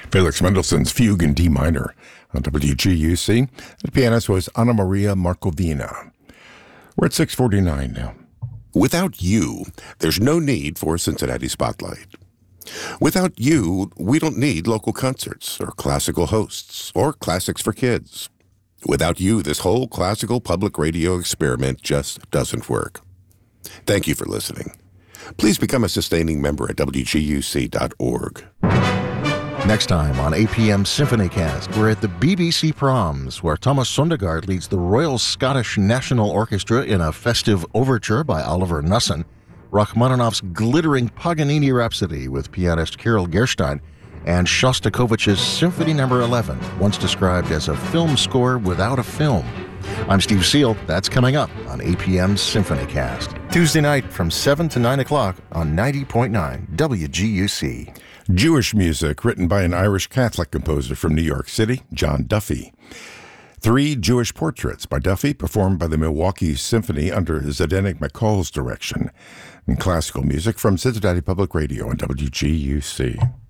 Felix Mendelssohn's Fugue in D minor on WGUC. The pianist was Anna Maria Markovina. We're at 6:49 now. Without you, there's no need for Cincinnati Spotlight. Without you, we don't need local concerts or classical hosts or classics for kids. Without you, this whole classical public radio experiment just doesn't work. Thank you for listening. Please become a sustaining member at WGUC.org. Next time on APM Symphonycast, we're at the BBC Proms, where Thomas Sondergaard leads the Royal Scottish National Orchestra in a festive overture by Oliver Nussin, Rachmaninoff's glittering Paganini Rhapsody with pianist Kirill Gerstein, and Shostakovich's Symphony No. 11, once described as a film score without a film. I'm Steve Seal. That's coming up on APM Symphonycast. Tuesday night from 7 to 9 o'clock on 90.9 WGUC. Jewish music written by an Irish Catholic composer from New York City, John Duffy. 3 Jewish portraits by Duffy, performed by the Milwaukee Symphony under Zdenek McCall's direction. And classical music from Cincinnati Public Radio and WGUC.